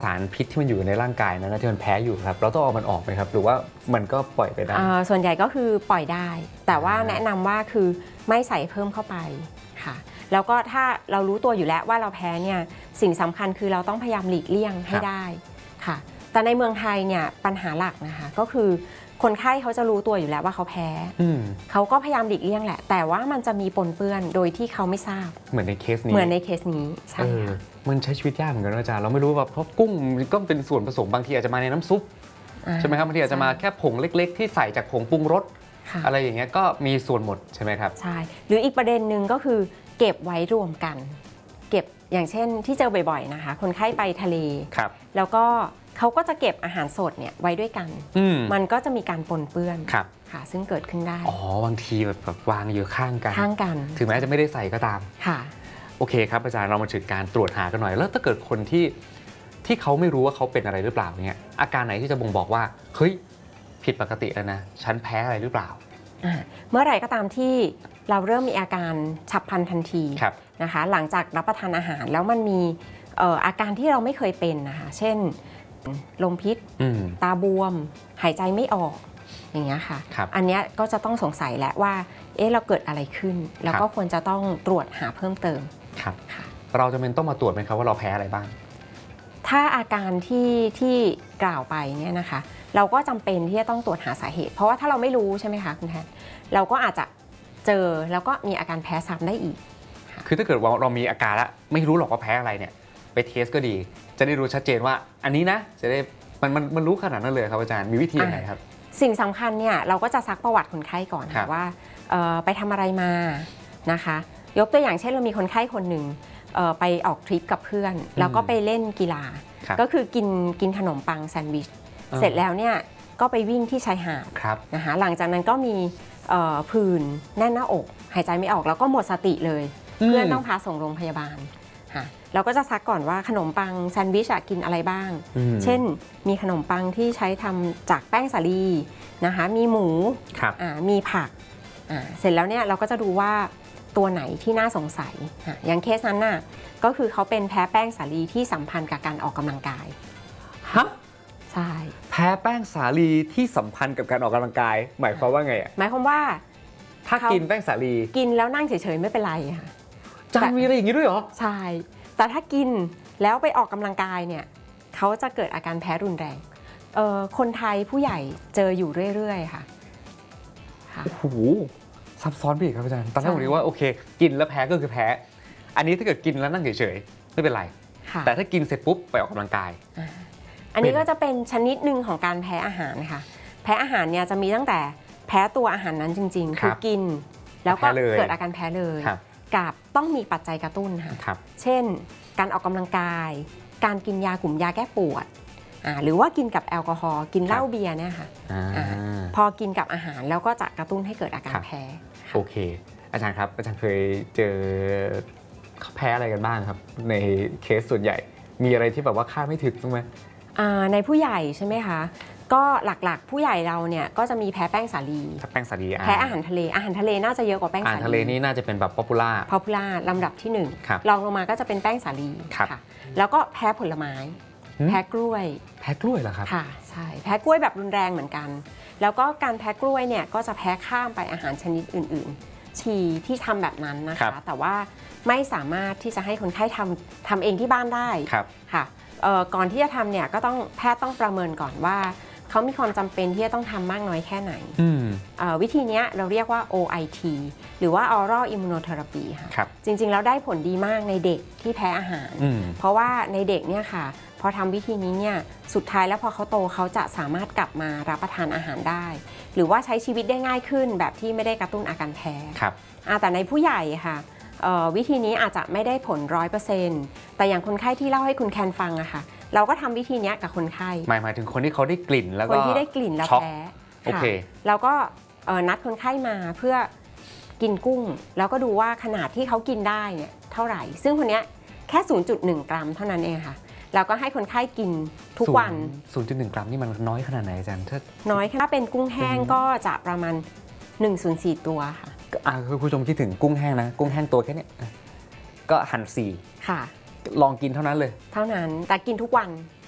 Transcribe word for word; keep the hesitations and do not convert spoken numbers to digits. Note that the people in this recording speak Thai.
สารพิษที่มันอยู่ในร่างกายนั้นที่มันแพ้อยู่ครับเราต้องเอามันออกไหมครับหรือว่ามันก็ปล่อยไปได้ส่วนใหญ่ก็คือปล่อยได้แต่ว่าแนะนำว่าคือไม่ใส่เพิ่มเข้าไปค่ะแล้วก็ถ้าเรารู้ตัวอยู่แล้วว่าเราแพ้เนี่ยสิ่งสำคัญคือเราต้องพยายามหลีกเลี่ยงให้ได้ค่ะแต่ในเมืองไทยเนี่ยปัญหาหลักนะคะก็คือคนไข้เขาจะรู้ตัวอยู่แล้วว่าเขาแพ้เขาก็พยายามหลีกเลี่ยงแหละแต่ว่ามันจะมีปนเปื้อนโดยที่เขาไม่ทราบเหมือนในเคสนี้เหมือนในเคสนี้ใช่ค่ะมันใช้ชีวิตยากเหมือนกันอาจารย์เราไม่รู้ว่าเพราะกุ้งก็เป็นส่วนผสมบางทีอาจจะมาในน้ำซุปใช่ไหมครับบางทีอาจจะมาแค่ผงเล็กๆที่ใส่จากผงปรุงรสอะไรอย่างเงี้ยก็มีส่วนหมดใช่ไหมครับใช่หรืออีกประเด็นหนึ่งก็คือเก็บไว้รวมกันเก็บอย่างเช่นที่เจอบ่อยๆนะคะคนไข้ไปทะเลแล้วก็เขาก็จะเก็บอาหารสดเนี่ยไว้ด้วยกันมันก็จะมีการปนเปื้อนค่ะซึ่งเกิดขึ้นได้อ๋อบางทีแบบวางอยู่ข้างกันข้างกันถึงแม้จะไม่ได้ใส่ก็ตามค่ะโอเคครับอาจารย์เรามาถึงการตรวจหากันหน่อยแล้วถ้าเกิดคนที่ที่เขาไม่รู้ว่าเขาเป็นอะไรหรือเปล่าเนี่ยอาการไหนที่จะบ่งบอกว่าเฮ้ยผิดปกติแล้วนะฉันแพ้อะไรหรือเปล่าเมื่อไหร่ก็ตามที่เราเริ่มมีอาการฉับพลันทันทีนะคะหลังจากรับประทานอาหารแล้วมันมีอาการที่เราไม่เคยเป็นนะคะเช่นลมพิษตาบวมหายใจไม่ออกอย่างเงี้ยค่ะอันนี้ก็จะต้องสงสัยแล้วว่าเอ๊ะเราเกิดอะไรขึ้นแล้วก็ควรจะต้องตรวจหาเพิ่มเติมครับเราจะเป็นต้องมาตรวจไหมครับว่าเราแพ้อะไรบ้างถ้าอาการที่ที่กล่าวไปเนี่ยนะคะเราก็จำเป็นที่จะต้องตรวจหาสาเหตุเพราะว่าถ้าเราไม่รู้ใช่ไหมคะคุณแทนเราก็อาจจะเจอแล้วก็มีอาการแพ้ซ้ำได้อีกคือถ้าเกิดว่าเรามีอาการแล้วไม่รู้หรอกว่าแพ้อะไรเนี่ยไปเทสก็ดีจะได้รู้ชัดเจนว่าอันนี้นะจะได้มันมันมันรู้ขนาดนั้นเลยครับอาจารย์มีวิธียังไงครับสิ่งสำคัญเนี่ยเราก็จะซักประวัติคนไข้ก่อนค่ะว่าไปทำอะไรมานะคะยกตัวอย่างเช่นเรามีคนไข้คนหนึ่งไปออกทริปกับเพื่อนแล้วก็ไปเล่นกีฬาก็คือกินกินขนมปังแซนด์วิชเสร็จแล้วเนี่ยก็ไปวิ่งที่ชายหาดนะคะหลังจากนั้นก็มีผื่นแน่นหน้าอกหายใจไม่ออกแล้วก็หมดสติเลยเพื่อนต้องพาส่งโรงพยาบาลเราก็จะซักก่อนว่าขนมปังแซนด์วิชกินอะไรบ้างเช่นมีขนมปังที่ใช้ทำจากแป้งสาลีนะคะมีหมูมีผักเสร็จแล้วเนี่ยเราก็จะดูว่าตัวไหนที่น่าสงสัยอย่างเคสนั้นน่ะก็คือเขาเป็นแพ้แป้งสาลีที่สัมพันธ์กับการออกกำลังกายฮะใช่แพ้แป้งสาลีที่สัมพันธ์กับการออกกำลังกายหมายความว่าไงอ่ะหมายความว่าถ้ากินแป้งสาลีกินแล้วนั่งเฉยๆไม่เป็นไรค่ะจานมีอะไรอย่างนี้ด้วยเหรอใช่แต่ถ้ากินแล้วไปออกกำลังกายเนี่ยเขาจะเกิดอาการแพ้รุนแรงคนไทยผู้ใหญ่เจออยู่เรื่อยๆค่ะโอ้โหซับซ้อนไปอีกครับอาจารย์ตอนแรกผมคิดว่าโอเคกินแล้วแพ้ก็คือแพ้อันนี้ถ้าเกิดกินแล้วนั่งเฉยๆไม่เป็นไรแต่ถ้ากินเสร็จปุ๊บไปออกกำลังกายอันนี้ก็จะเป็นชนิดหนึ่งของการแพ้อาหารนะคะแพ้อาหารเนี่ยจะมีตั้งแต่แพ้ตัวอาหารนั้นจริงๆคือกินแล้วก็เกิดอาการแพ้เลยกับต้องมีปัจจัยกระตุ้นค่ะเช่นการออกกำลังกายการกินยากลุ่มยาแก้ปวดหรือว่ากินกับแอลกอฮอล์กินเหล้าเบียร์เนี่ยค่ะพอกินกับอาหารแล้วก็จะกระตุ้นให้เกิดอาการแพ้โอเคอาจารย์ครับอาจารย์เคยเจอแพ้อะไรกันบ้างครับในเคสส่วนใหญ่มีอะไรที่แบบว่าคาดไม่ถึงบ้างไหมในผู้ใหญ่ใช่ไหมคะก็หลักๆผู้ใหญ่เราเนี่ยก็จะมีแพ้แป้งสาลีแป้งสาลีแพ้อาหารทะเลอาหารทะเลน่าจะเยอะกว่าแป้งสาลีอาหารทะเลนี่น่าจะเป็นแบบป๊อปปูล่าป๊อปปูล่าลำดับที่หนึ่งรองลงมาก็จะเป็นแป้งสาลีค่ะแล้วก็แพ้ผลไม้แพ้กล้วยแพ้กล้วยเหรอครับค่ะใช่แพ้กล้วยแบบรุนแรงเหมือนกันแล้วก็การแพ้กล้วยเนี่ยก็จะแพ้ข้ามไปอาหารชนิดอื่นๆชีที่ทำแบบนั้นนะคะแต่ว่าไม่สามารถที่จะให้คนไข้ทำทำเองที่บ้านได้ค่ะก่อนที่จะทำเนี่ยก็ต้องแพทย์ต้องประเมินก่อนว่าเขามีความจำเป็นที่จะต้องทำมากน้อยแค่ไหนวิธีนี้เราเรียกว่า โอ ไอ ที หรือว่า Oral Immunotherapy ค่ะจริงๆแล้วได้ผลดีมากในเด็กที่แพ้อาหารเพราะว่าในเด็กเนี่ยค่ะพอทำวิธีนี้เนี่ยสุดท้ายแล้วพอเขาโตเขาจะสามารถกลับมารับประทานอาหารได้หรือว่าใช้ชีวิตได้ง่ายขึ้นแบบที่ไม่ได้กระตุ้นอาการแพ้แต่ในผู้ใหญ่ค่ะวิธีนี้อาจจะไม่ได้ผล ร้อยเปอร์เซ็นต์ แต่อย่างคนไข้ที่เล่าให้คุณแคนฟังอะค่ะเราก็ทำวิธีนี้กับคนไข้หมายหมายถึงคนที่เขาได้กลิ่นแล้วก็คนที่ได้กลิ่นแล้วแพ้โอเคเราก็นัดคนไข้มาเพื่อกินกุ้งแล้วก็ดูว่าขนาดที่เขากินได้เนี่ยเท่าไหร่ซึ่งคนนี้แค่ ศูนย์จุดหนึ่ง กรัมเท่านั้นเองค่ะเราก็ให้คนไข้กินทุกวันศูนย์จุดหนึ่ง กรัมนี่มันน้อยขนาดไหนอาจารย์ถ้าน้อยถ้าเป็นกุ้งแห้งก็จะประมาณหนึ่งส่วนสี่ตัวค่ะคือผู้ชมคิดถึงกุ้งแห้งนะกุ้งแห้งตัวแค่นี้ก็หั่นสี่ค่ะลองกินเท่านั้นเลยเท่านั้นแต่กินทุกวัน